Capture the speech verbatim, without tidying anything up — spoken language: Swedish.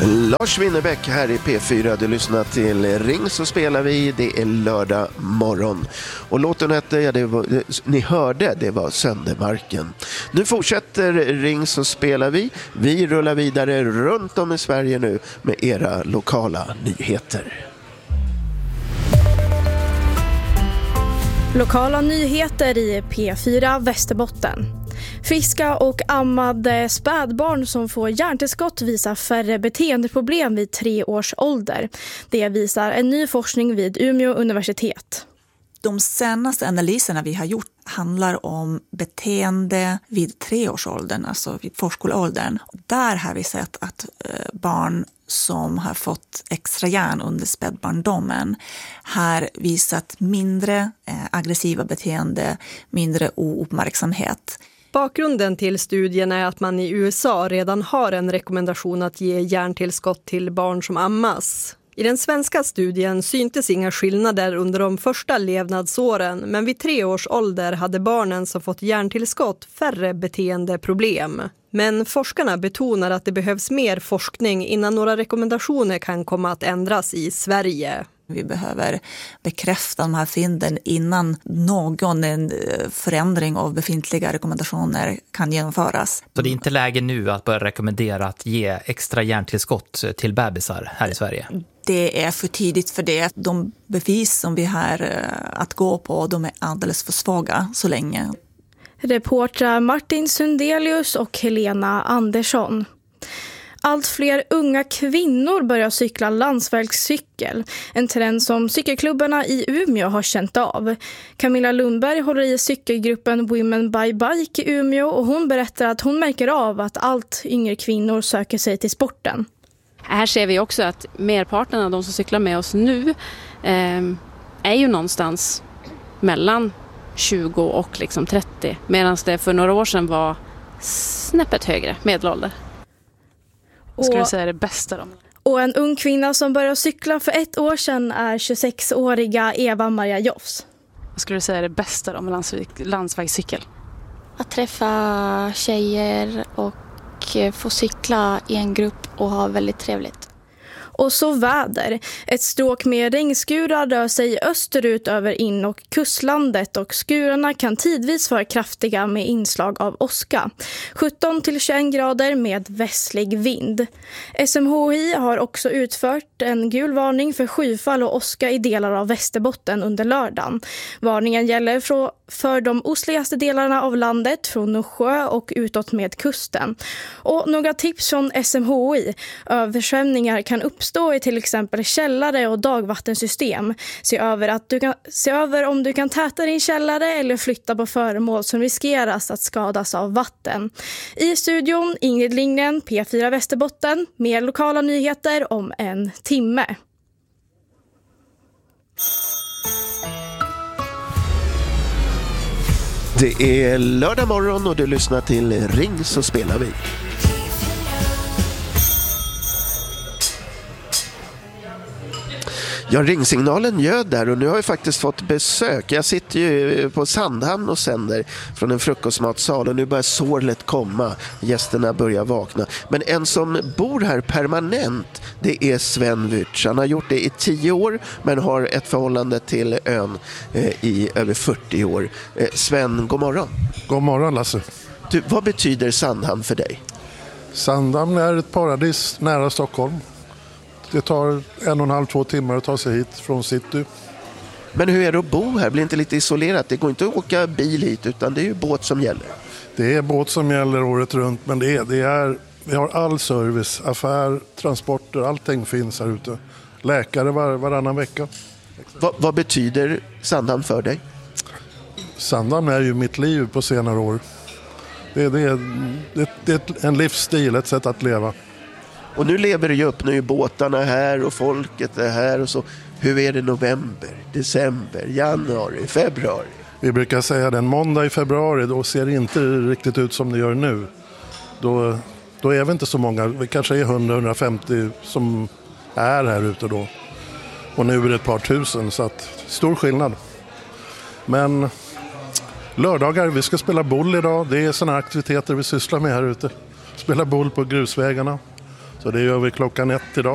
Lars Winnerbäck här i P fyra. Du lyssnar till Ring så spelar vi. Det är lördag morgon. Och låten hette, ja, det var, ni hörde, det var Söndermarken. Nu fortsätter Ring så spelar vi. Vi rullar vidare runt om i Sverige nu med era lokala nyheter. Lokala nyheter i P fyra Västerbotten. Friska och ammade spädbarn som får hjärntillskott visar färre beteendeproblem vid tre års ålder. Det visar en ny forskning vid Umeå universitet. De senaste analyserna vi har gjort handlar om beteende vid treårsåldern, alltså vid förskoleåldern. Där har vi sett att barn som har fått extra järn under spädbarndomen har visat mindre aggressiva beteende, mindre ouppmärksamhet. Bakgrunden till studien är att man i U S A redan har en rekommendation att ge hjärntillskott till barn som ammas. I den svenska studien syntes inga skillnader under de första levnadsåren, men vid tre års ålder hade barnen som fått hjärntillskott färre beteendeproblem. Men forskarna betonar att det behövs mer forskning innan några rekommendationer kan komma att ändras i Sverige. Vi behöver bekräfta de här fynden innan någon förändring av befintliga rekommendationer kan genomföras. Så det är inte läge nu att börja rekommendera att ge extra hjärntillskott till bebisar här i Sverige? Det är för tidigt för det. De bevis som vi har att gå på, de är alldeles för svaga så länge. Reportrar Martin Sundelius och Helena Andersson. Allt fler unga kvinnor börjar cykla landsvägscykel. En trend som cykelklubbarna i Umeå har känt av. Camilla Lundberg håller i cykelgruppen Women by Bike i Umeå och hon berättar att hon märker av att allt yngre kvinnor söker sig till sporten. Här ser vi också att merparten av de som cyklar med oss nu eh, är ju någonstans mellan tjugo och liksom trettio. Medan det för några år sedan var snäppet högre medelålder. Vad skulle du säga är det bästa då? Och en ung kvinna som började cykla för ett år sedan är tjugosexåriga Eva Maria Joffs. Vad skulle du säga är det bästa då med landsväg, landsvägscykel? Att träffa tjejer och få cykla i en grupp och ha väldigt trevligt. Och så väder. Ett stråk med regnskurar rör sig österut över in- och kustlandet och skurarna kan tidvis vara kraftiga med inslag av åska. sjutton till tjugoett grader med västlig vind. S M H I har också utfört en gul varning för skyfall och åska i delar av Västerbotten under lördagen. Varningen gäller för de ostligaste delarna av landet från Norsjö och utåt med kusten. Och några tips från S M H I. Översvämningar kan uppstå Stå i till exempel källare och dagvattensystem. Se över, att du kan, se över om du kan täta din källare eller flytta på föremål som riskeras att skadas av vatten. I studion Ingrid Lindgren, P fyra Västerbotten. Mer lokala nyheter om en timme. Det är lördag morgon och du lyssnar till Ring så spelar vi. Ja, ringsignalen ljöd där och nu har jag faktiskt fått besök. Jag sitter ju på Sandhamn och sänder från en frukostmatsal och nu börjar sorlet komma. Gästerna börjar vakna. Men en som bor här permanent, det är Sven Wyrtz. Han har gjort det i tio år men har ett förhållande till ön eh, i över fyrtio år. Eh, Sven, god morgon. God morgon Lasse. Du, vad betyder Sandhamn för dig? Sandhamn är ett paradis nära Stockholm. Det tar en och en halv, två timmar att ta sig hit från city. Men hur är det att bo här? Blir inte lite isolerat? Det går inte att åka bil hit utan det är ju båt som gäller. Det är båt som gäller året runt men det är, det är, vi har all service, affär, transporter, allting finns här ute. Läkare var, varannan vecka. Va, vad betyder Sandhamn för dig? Sandhamn är ju mitt liv på senare år. Det, det, är, det, det är en livsstil, ett sätt att leva. Och nu lever det ju upp, nu är båtarna här och folket är här och så. Hur är det november, december, januari, februari? Vi brukar säga den måndag i februari, då ser det inte riktigt ut som det gör nu. Då, då är vi inte så många, vi kanske är hundra till hundrafemtio som är här ute då. Och nu är det ett par tusen, så att stor skillnad. Men lördagar, vi ska spela boll idag, det är sådana aktiviteter vi sysslar med här ute. Spela boll på grusvägarna. Så det gör vi klockan ett idag.